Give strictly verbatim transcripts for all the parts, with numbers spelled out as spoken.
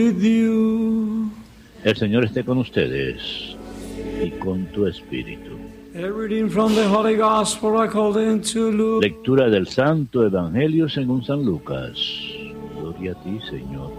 with you. El Señor esté con ustedes y con tu espíritu. A reading from the Holy Gospel according to Luke. Lectura del Santo Evangelio según San Lucas. Gloria a ti, Señor.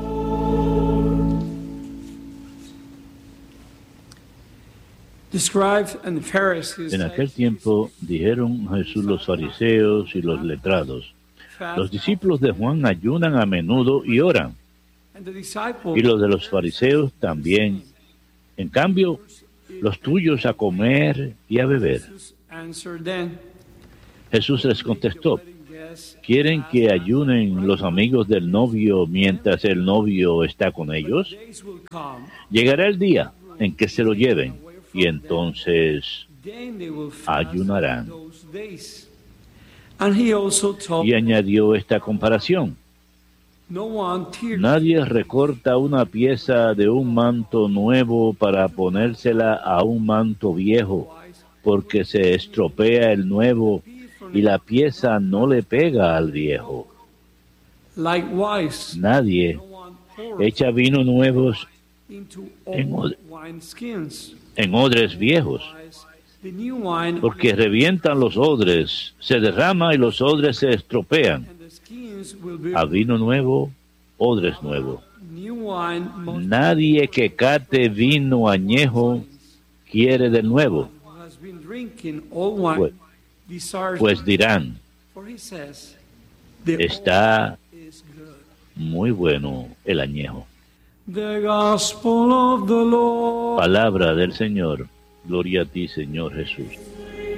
The scribes and Pharisees En aquel tiempo dijeron a Jesús los fariseos y los letrados: los discípulos de Juan ayunan a menudo y oran, and the disciples y los de los fariseos también. En cambio, los tuyos a comer y a beber. answered them, Jesús les contestó: ¿quieren que ayunen los amigos del novio mientras el novio está con ellos? days will come, Llegará el día en que se lo lleven, y entonces then they will fast ayunarán. those days. And he also told, Y añadió esta comparación: no one tears nadie recorta una pieza de un manto nuevo para ponérsela a un manto viejo, porque se estropea el nuevo y la pieza no le pega al viejo. likewise. Nadie No one pours echa vino nuevos into en old od- wineskins. en odres viejos, The new wine porque revientan los odres, se derrama y los odres se estropean. and the skins will be A vino nuevo, odres nuevos. new wine. Most Nadie que cate vino añejo quiere del nuevo, who has been drinking old wine Pues- desires, pues dirán: for he says, the está old is good. muy bueno el añejo. The gospel of the Lord. Palabra del Señor. Gloria a ti, Señor Jesús.